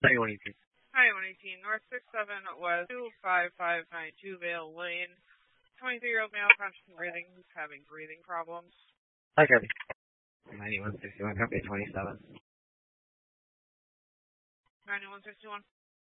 9118. Hi, 118. North 67 was 25592 Vale Lane. 23-year-old male, conscious and breathing, who's having breathing problems. Hi, Kirby. 9161, copy 27. 9161.